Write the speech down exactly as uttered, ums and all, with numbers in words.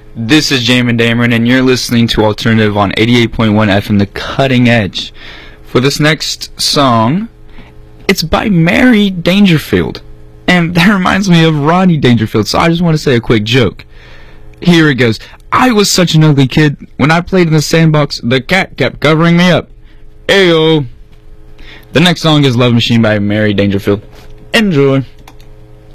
This is Jamin Dameron, and you're listening to Alternative on eighty-eight point one F M, The Cutting Edge. For this next song, it's by Mary Dangerfield, and that reminds me of Rodney Dangerfield, so I just want to say a quick joke. Here it goes. I was such an ugly kid. When I played in the sandbox, the cat kept covering me up. Ayo. The next song is Love Machine by Mary Dangerfield. Enjoy.